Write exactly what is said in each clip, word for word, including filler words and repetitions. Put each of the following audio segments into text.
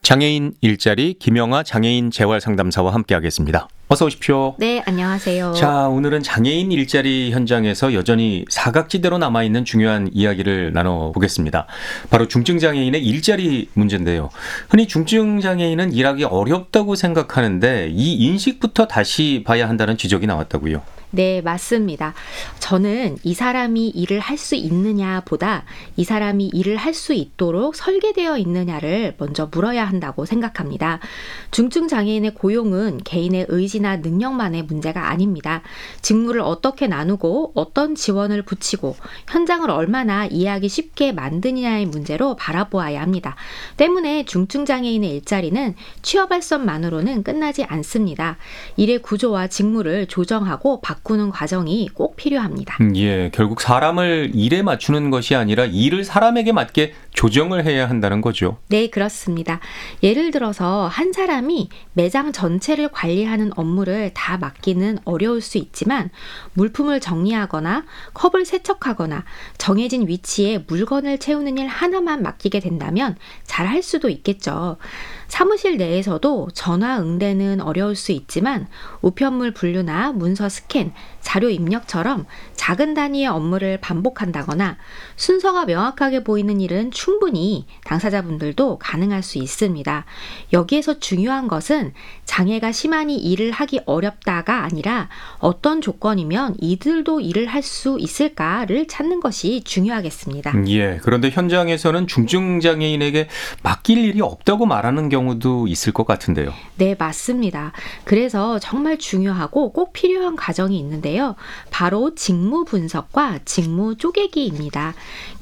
장애인 일자리 김영아 장애인 재활상담사와 함께하겠습니다. 어서 오십시오. 네, 안녕하세요. 자, 오늘은 장애인 일자리 현장에서 여전히 사각지대로 남아있는 중요한 이야기를 나눠보겠습니다. 바로 중증장애인의 일자리 문제인데요. 흔히 중증장애인은 일하기 어렵다고 생각하는데 이 인식부터 다시 봐야 한다는 지적이 나왔다고요. 네, 맞습니다. 저는 이 사람이 일을 할 수 있느냐 보다 이 사람이 일을 할 수 있도록 설계되어 있느냐를 먼저 물어야 한다고 생각합니다. 중증 장애인의 고용은 개인의 의지나 능력만의 문제가 아닙니다. 직무를 어떻게 나누고 어떤 지원을 붙이고 현장을 얼마나 이해하기 쉽게 만드느냐의 문제로 바라보아야 합니다. 때문에 중증 장애인의 일자리는 취업 발전만으로는 끝나지 않습니다. 일의 구조와 직무를 조정하고 바꾸는 바꾸는 과정이 꼭 필요합니다. 예, 결국 사람을 일에 맞추는 것이 아니라 일을 사람에게 맞게 조정을 해야 한다는 거죠. 네, 그렇습니다. 예를 들어서 한 사람이 매장 전체를 관리하는 업무를 다 맡기는 어려울 수 있지만 물품을 정리하거나 컵을 세척하거나 정해진 위치에 물건을 채우는 일 하나만 맡기게 된다면 잘할 수도 있겠죠. 사무실 내에서도 전화 응대는 어려울 수 있지만 우편물 분류나 문서 스캔, 자료 입력처럼 작은 단위의 업무를 반복한다거나 순서가 명확하게 보이는 일은 충분히 당사자분들도 가능할 수 있습니다. 여기에서 중요한 것은 장애가 심하니 일을 하기 어렵다가 아니라 어떤 조건이면 이들도 일을 할 수 있을까를 찾는 것이 중요하겠습니다. 예, 그런데 현장에서는 중증장애인에게 맡길 일이 없다고 말하는 경우도 있을 것 같은데요. 네, 맞습니다. 그래서 정말 중요하고 꼭 필요한 과정이 있는데요. 바로 직무 분석과 직무 쪼개기입니다.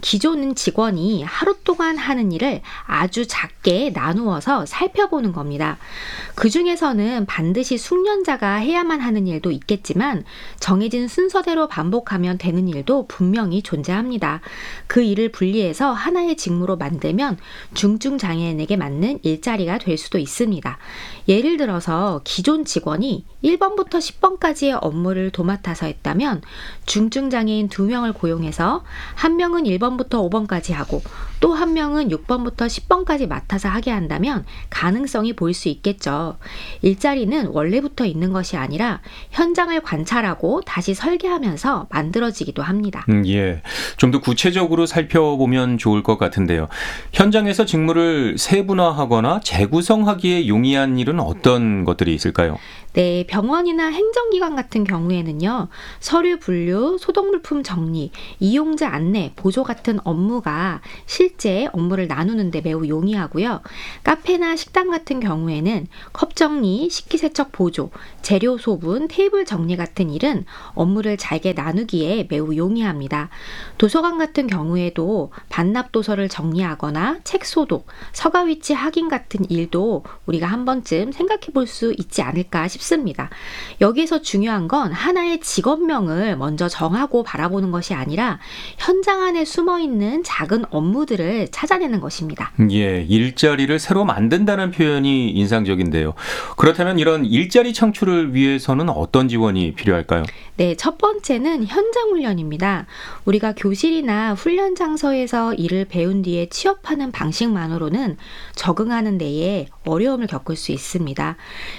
기존 직원이 하루 동안 하는 일을 아주 작게 나누어서 살펴보는 겁니다. 그 중에서는 반드시 숙련자가 해야만 하는 일도 있겠지만 정해진 순서대로 반복하면 되는 일도 분명히 존재합니다. 그 일을 분리해서 하나의 직무로 만들면 중증 장애인에게 맞는 일자리가 될 수도 있습니다. 예를 들어서 기존 직원이 일 번부터 십 번까지의 업무를 도맡아서 했다면 중증 장애인 두 명을 고용해서 한 명은 일 번부터 오 번까지 하고 또 한 명은 육 번부터 십 번까지 맡아서 하게 한다면 가능성이 보일 수 있겠죠. 일자리는 원래부터 있는 것이 아니라 현장을 관찰하고 다시 설계하면서 만들어지기도 합니다. 음, 예, 좀 더 구체적으로 살펴보면 좋을 것 같은데요. 현장에서 직무를 세분화하거나 재구성하기에 용이한 일은 어떤 것들이 있을까요? 네, 병원이나 행정기관 같은 경우에는요, 서류 분류, 소독물품 정리, 이용자 안내, 보조 같은 업무가 실제 업무를 나누는데 매우 용이하고요. 카페나 식당 같은 경우에는 컵 정리, 식기세척 보조, 재료 소분, 테이블 정리 같은 일은 업무를 잘게 나누기에 매우 용이합니다. 도서관 같은 경우에도 반납 도서를 정리하거나 책 소독, 서가 위치 확인 같은 일도 우리가 한 번쯤 생각해 볼 수 있지 않을까 싶습니다. 여기에서 중요한 건 하나의 직업명을 먼저 정하고 바라보는 것이 아니라 현장 안에 숨어있는 작은 업무들을 찾아내는 것입니다. 예, 일자리를 새로 만든다는 표현이 인상적인데요. 그렇다면 이런 일자리 창출을 위해서는 어떤 지원이 필요할까요? 네, 첫 번째는 현장 훈련입니다. 우리가 교실이나 훈련 장소에서 일을 배운 뒤에 취업하는 방식만으로는 적응하는 데에 어려움을 겪을 수 있습니다.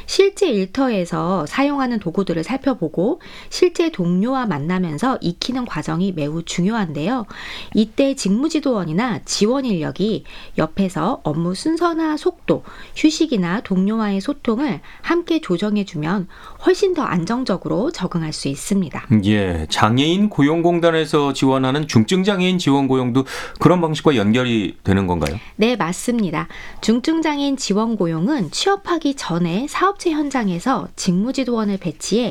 실제 일터에서 사용하는 도구들을 살펴보고 실제 동료와 만나면서 익히는 과정이 매우 중요한데요. 이때 직무지도원이나 지원 인력이 옆에서 업무 순서나 속도, 휴식이나 동료와의 소통을 함께 조정해주면 훨씬 더 안정적으로 적응할 수 있습니다. 예, 장애인 고용공단에서 지원하는 중증장애인 지원 고용도 그런 방식과 연결이 되는 건가요? 네, 맞습니다. 중증장애인 지원 고용은 취업하기 전에 사업체 현장에서 직무지도원을 배치해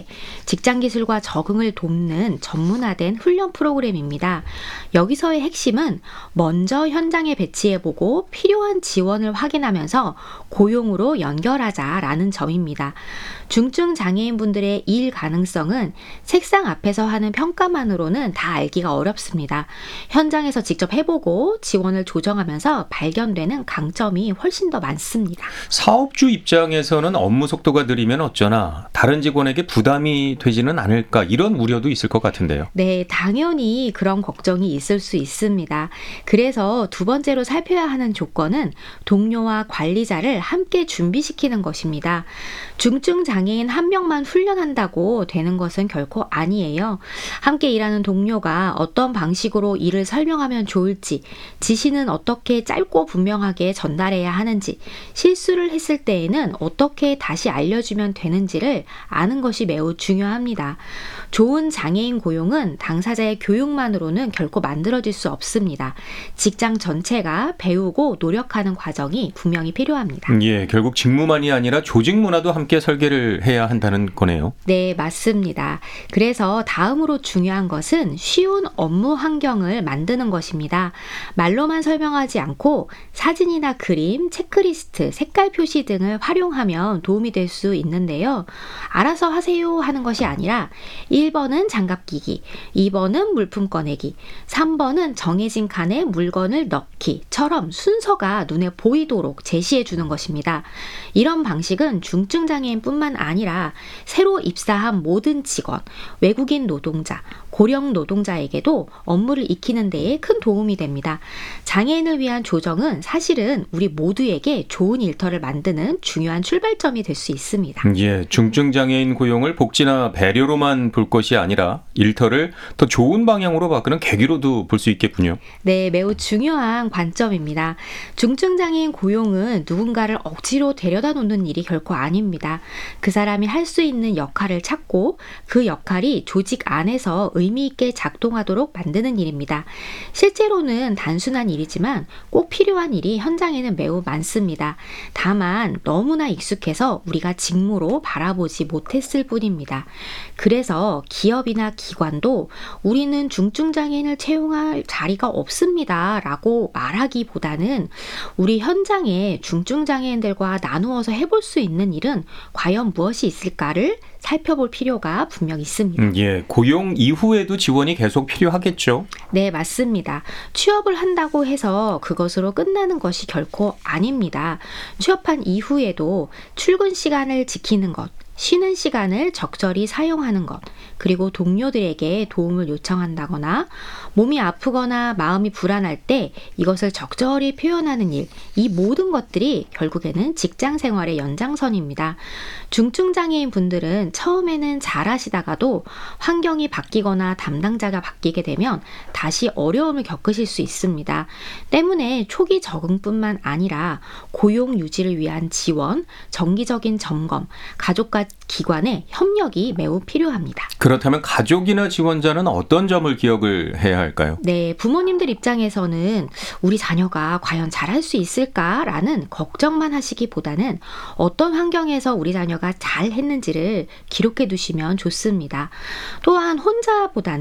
직장기술과 적응을 돕는 전문화된 훈련 프로그램입니다. 여기서의 핵심은 먼저 현장에 배치해보고 필요한 지원을 확인하면서 고용으로 연결하자라는 점입니다. 중증 장애인분들의 일 가능성은 책상 앞에서 하는 평가만으로는 다 알기가 어렵습니다. 현장에서 직접 해보고 지원을 조정하면서 발견되는 강점이 훨씬 더 많습니다. 사업주 입장에서는 업무 속도가 느리면 어쩌나 다른 직원에게 부담이 되지는 않을까 이런 우려도 있을 것 같은데요. 네, 당연히 그런 걱정이 있을 수 있습니다. 그래서 그래서 두 번째로 살펴야 하는 조건은 동료와 관리자를 함께 준비시키는 것입니다. 중증 장애인 한 명만 훈련한다고 되는 것은 결코 아니에요. 함께 일하는 동료가 어떤 방식으로 일을 설명하면 좋을지, 지시는 어떻게 짧고 분명하게 전달해야 하는지, 실수를 했을 때에는 어떻게 다시 알려주면 되는지를 아는 것이 매우 중요합니다. 좋은 장애인 고용은 당사자의 교육만으로는 결코 만들어질 수 없습니다. 직장 전체가 배우고 노력하는 과정이 분명히 필요합니다. 예, 결국 직무만이 아니라 조직 문화도 함께 설계를 해야 한다는 거네요. 네, 맞습니다. 그래서 다음으로 중요한 것은 쉬운 업무 환경을 만드는 것입니다. 말로만 설명하지 않고 사진이나 그림, 체크리스트, 색깔 표시 등을 활용하면 도움이 될 수 있는데요. 알아서 하세요 하는 것이 아니라 일 번은 장갑 끼기, 이 번은 물품 꺼내기, 삼 번은 정해진 칸에 물건을 넣기처럼 순서가 눈에 보이도록 제시해 주는 것입니다. 이런 방식은 중증장애인뿐만 아니라 새로 입사한 모든 직원, 외국인 노동자, 고령 노동자에게도 업무를 익히는 데에 큰 도움이 됩니다. 장애인을 위한 조정은 사실은 우리 모두에게 좋은 일터를 만드는 중요한 출발점이 될 수 있습니다. 예, 중증장애인 고용을 복지나 배려로만 볼 것이 아니라 일터를 더 좋은 방향으로 바꾸는 계기로도 볼 수 있겠군요. 네, 매우 중요한 관점입니다. 중증장애인 고용은 누군가를 억지로 데려다 놓는 일이 결코 아닙니다. 그 사람이 할 수 있는 역할을 찾고 그 역할이 조직 안에서 의미 있게 작동하도록 만드는 일입니다. 실제로는 단순한 일이지만 꼭 필요한 일이 현장에는 매우 많습니다. 다만 너무나 익숙해서 우리가 직무로 바라보지 못했을 뿐입니다. 그래서 기업이나 기관도 우리는 중증장애인을 채용할 자리가 없습니다 라고 말하기보다는 우리 현장에 중증장애인들과 나누어서 해볼 수 있는 일은 과연 무엇이 있을까를 살펴볼 필요가 분명히 있습니다. 음, 예, 고용 이후에도 지원이 계속 필요하겠죠. 네, 맞습니다. 취업을 한다고 해서 그것으로 끝나는 것이 결코 아닙니다. 취업한 이후에도 출근 시간을 지키는 것, 쉬는 시간을 적절히 사용하는 것, 그리고 동료들에게 도움을 요청한다거나 몸이 아프거나 마음이 불안할 때 이것을 적절히 표현하는 일, 이 모든 것들이 결국에는 직장 생활의 연장선입니다. 중증장애인 분들은 처음에는 잘하시다가도 환경이 바뀌거나 담당자가 바뀌게 되면 다시 어려움을 겪으실 수 있습니다. 때문에 초기 적응뿐만 아니라 고용 유지를 위한 지원, 정기적인 점검, 가족과 기관의 협력이 매우 필요합니다. 그렇다면 가족이나 지원자는 어떤 점을 기억을 해야 할까요? 네, 부모님들 입장에서는 우리 자녀가 과연 잘할 수 있을까라는 걱정만 하시기보다는 어떤 환경에서 우리 자녀가 잘 했는지를 기록해 두시면 좋습니다. 또한 혼자보다는